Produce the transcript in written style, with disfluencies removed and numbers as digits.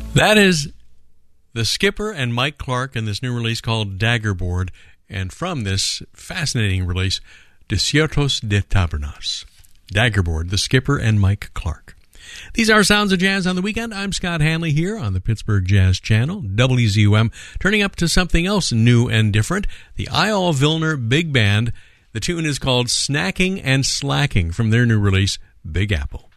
That is the Skipper and Mike Clark in this new release called Daggerboard, and from this fascinating release, Desiertos de Tabernas. Daggerboard, the Skipper and Mike Clark. These are Sounds of Jazz on the Weekend. I'm Scott Hanley here on the Pittsburgh Jazz Channel, WZUM, turning up to something else new and different, the Eyal Vilner Big Band. The tune is called Snacking and Slacking from their new release, Big Apple.